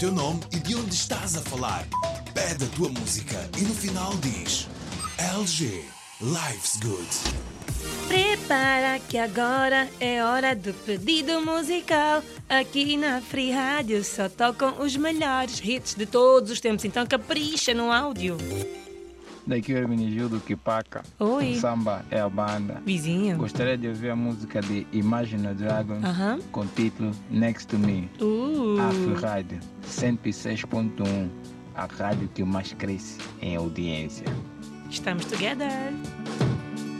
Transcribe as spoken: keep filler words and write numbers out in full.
teu nome e de onde estás a falar. Pede a tua música e no final diz L G Life's Good. Prepara que agora é hora do pedido musical. Aqui na Free Rádio só tocam os melhores hits de todos os tempos, então capricha no áudio. Daqui é o Hermenegildo Kipaka. Oi. O samba é a banda. Vizinho. Gostaria de ouvir a música de Imagine Dragons Aham. com o título Next to Me. Uh. A Free Rádio cento e seis ponto um, a rádio que mais cresce em audiência. Estamos together.